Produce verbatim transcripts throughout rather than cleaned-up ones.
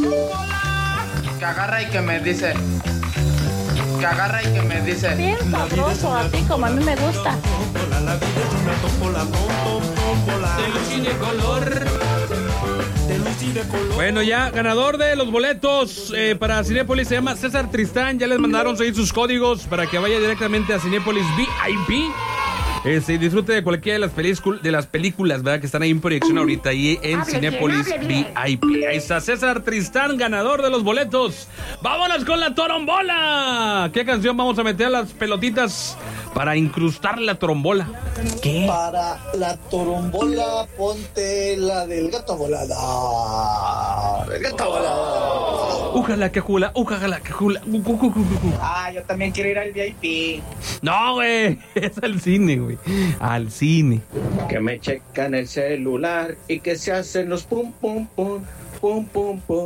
Que agarra y que me dice. Que agarra y que me dice. Bien sabroso, así como a mí me gusta. Bueno, ya, ganador de los boletos eh, para Cinépolis se llama César Tristán. Ya les mandaron seguir sus códigos para que vaya directamente a Cinépolis V I P. Este, disfrute de cualquiera de las, película, de las películas, ¿verdad? Que están ahí en proyección ahorita, ahí en hable Cinépolis bien, V I P. Ahí está César Tristán, ganador de los boletos. ¡Vámonos con la torombola! ¿Qué canción vamos a meter a las pelotitas para incrustar la torombola? ¿Qué? Para la torombola, ponte la del gato volada. El gato volada. Újala que jula, újala que jula. Ah, yo también quiero ir al V I P. No, güey, es al cine, güey. Al cine. Que me checan el celular y que se hacen los pum, pum, pum, pum, pum, pum.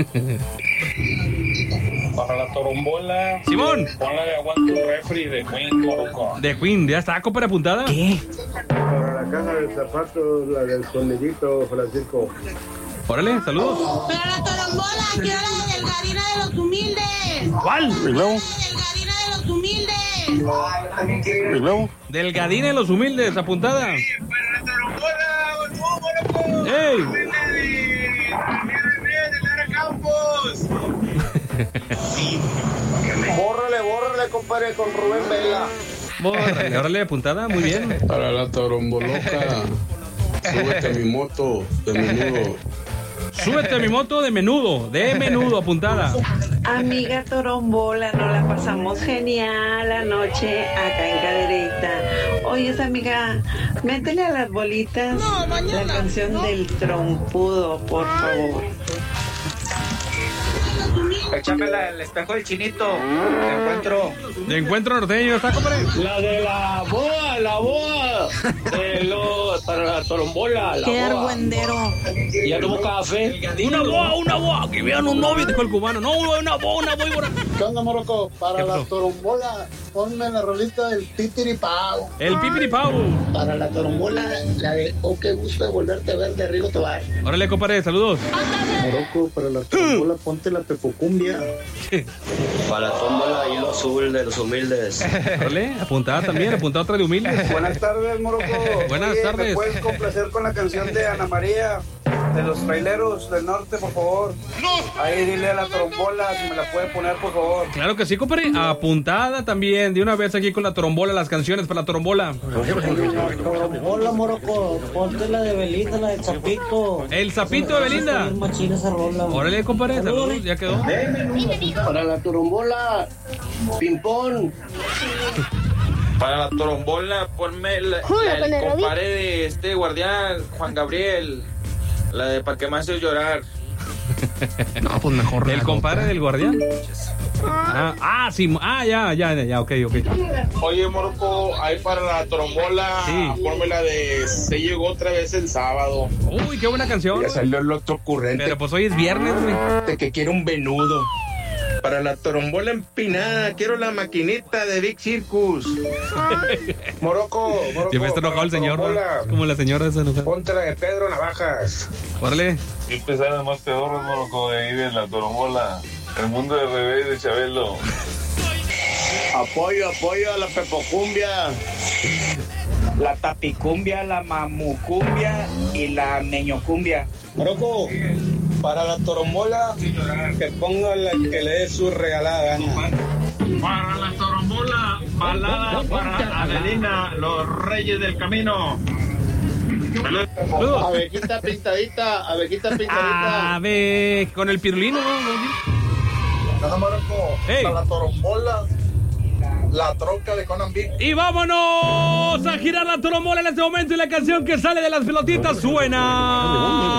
Para la torombola, Simón, ponla de Aguanta un Refri de Queen, Moroco. De Queen, ¿ya está copa apuntada? ¿Qué? Para la caja de zapatos, la del sonidito, Francisco. Órale, saludos. Para la torombola, quiero la de Delgadina de los Humildes. ¿Cuál? ¿Y luego? Delgadina de los Humildes. ¿Y luego? Delgadina de los Humildes, apuntada. Para la torombola, Moroco. ¡Ey! Bórrale, bórrale, compadre, con Rubén Vela. Órale, órale, apuntada, muy bien. Para la toromboloca, súbete a mi moto de menudo. Súbete a mi moto de menudo, de menudo, apuntada. Amiga torombola, nos la pasamos genial anoche acá en Cadereyta. Oyes, amiga, métele a las bolitas no, la canción del trompudo, por favor. Échame la, el espejo del chinito. Te encuentro. De encuentro norteño, ¿está, compadre? La de la boa, la boa. De lo, para la torombola, la Qué boa. argüendero. Ya tomó café. Una boa, una boa, que vean un novio, dijo el cubano. No, una boa, una boa. ¿Qué onda, Moroco? Para la torombola, ponme la rolita del Pipiripao. El pipiripau. Para la torombola, la de Oh, qué gusto de volverte a ver de Rigo Tobar. Órale, compadre, saludos. Moroco, para la torombola, ponte la tefocumbia. Para la tómbola, hilo azul de los humildes. Órale, apuntada también, apuntada otra de humildes. Buenas tardes, Moroco. Buenas Oye, tardes. ¿me puedes complacer con la canción de Ana María, de los traileros del norte, por favor? No. Ahí dile a la torombola si me la puede poner, por favor. Claro que sí, compadre. Apuntada también, de una vez aquí con la torombola, las canciones para la torombola. Hola, Moroco, ponte la de Belinda, la de Zapito. El Zapito de Belinda. Órale, compadre, saludos, ya quedó. Para la torombola, ping-pong. Para la torombola, ponme la, la, el compadre de este guardián, Juan Gabriel. La de para que me haces llorar. No, pues mejor. ¿El compadre del guardián? Ah, ah, sí, ah, ya, ya, ya, ok, ok. Oye, Moroco, ahí para la torombola, sí. Ponme la de Se llegó otra vez el sábado. Uy, qué buena canción. Ya salió el otro ocurrente. Pero pues hoy es viernes, güey. De que quiere un venudo. Para la torombola empinada, quiero la maquinita de Big Circus. Moroco, Moroco. Ya me está enojado el señor, ¿no? Como la señora esa enojada. Ponte la de Pedro Navajas. Órale. ¿Qué pesadas más pedorros, Moroco, de ahí de la torombola? El mundo de bebé de Chabelo. Apoyo, apoyo a la pepocumbia. La tapicumbia, la mamucumbia y la meñocumbia. Moroco, para la torombola, que ponga la que le dé su regalada gana. Para la torombola, balada para Adelina, los reyes del camino. Abejita pintadita, abejita pintadita. A ver, con el pirulino, ¿no? Nada, Moroco, Hey. para la torombola, la troca de Conan Big. Y vámonos a girar la torombola en este momento y la canción que sale de las pelotitas suena.